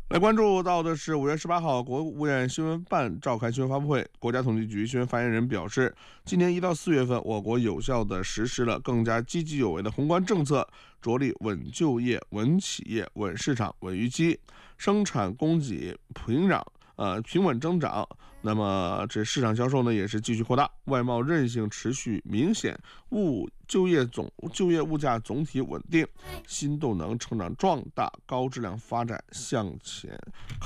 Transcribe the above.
来关注到的是5月18号，国务院新闻办召开新闻发布会。国家统计局新闻发言人表示，今年1到4月份，我国有效地实施了更加积极有为的宏观政策，着力稳就业、稳企业、稳市场、稳预期，生产供给平稳增长。那么这市场销售呢也是继续扩大，外贸韧性持续明显，就业物价总体稳定，新动能成长壮大，高质量发展向前